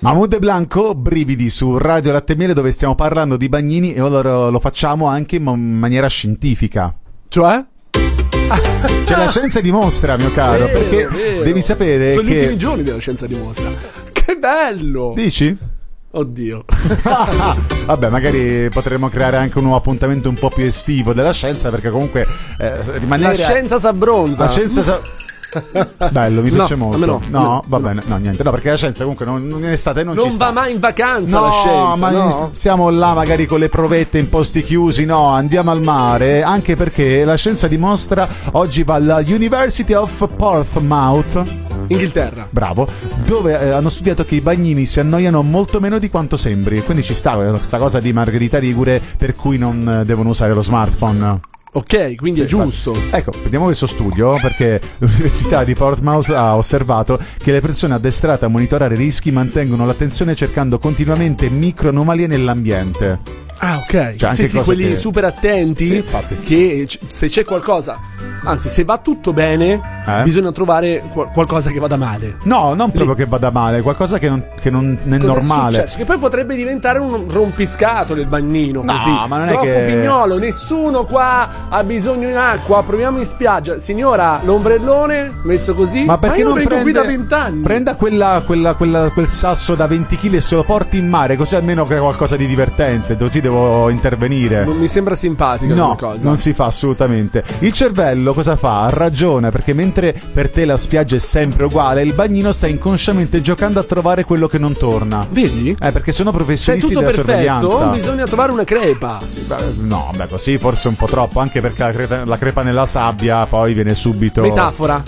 Mahmood Blanco, brividi su Radio Latte e Miele, dove stiamo parlando di bagnini e ora lo facciamo anche in maniera scientifica. Cioè? Cioè la scienza dimostra, mio caro, perché devi sapere sono che... gli ultimi giorni della scienza dimostra. Che bello! Dici? Oddio. Vabbè, magari potremmo creare anche un nuovo appuntamento un po' più estivo della scienza, perché comunque rimanere... La scienza s'abbronza. La scienza bello, mi piace molto. No, va bene, no, niente. No, perché la scienza comunque in estate non ci sta. Non va mai in vacanza, no, la scienza. Ma no, siamo là magari con le provette in posti chiusi. No, andiamo al mare. Anche perché la scienza dimostra, oggi va alla University of Portsmouth, Inghilterra. Bravo. Dove hanno studiato che i bagnini si annoiano molto meno di quanto sembri. Quindi ci sta questa cosa di Margherita Ligure, per cui non devono usare lo smartphone. Ok, quindi sì, è giusto. Ecco, vediamo questo studio, perché l'Università di Portsmouth ha osservato che le persone addestrate a monitorare i rischi mantengono l'attenzione cercando continuamente microanomalie nell'ambiente. Ah, ok. Cioè, sì, quelli super attenti, sì, che se c'è qualcosa, anzi, se va tutto bene, bisogna trovare qualcosa che vada male. No, non proprio che vada male, qualcosa che non è Cos'è normale. Successo? Che poi potrebbe diventare un rompiscatole il bagnino, no, così. Ma non troppo è che... pignolo, nessuno qua ha bisogno in acqua, proviamo in spiaggia. Signora, l'ombrellone messo così? Ma perché io non vengo qui da prende... 20 anni. Prenda quel sasso da 20 kg e se lo porti in mare, così almeno crea qualcosa di divertente, così devo intervenire. Non mi sembra simpatica no, come cosa. Non si fa assolutamente. Il cervello cosa fa? Ragiona, perché mentre per te la spiaggia è sempre uguale, il bagnino sta inconsciamente giocando a trovare quello che non torna. Vedi? Perché sono Se è professionisti tutto della perfetto, sorveglianza. bisogna trovare una crepa. Sì, no, così forse un po' troppo, anche perché la crepa nella sabbia poi viene subito... Metafora.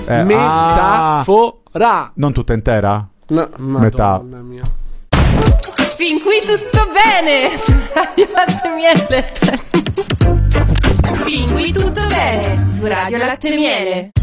Metafora. Non tutta intera? No, metà. Mia. Fin qui tutto bene su Radio Latte e Miele. Fin qui tutto bene su Radio Latte e Miele.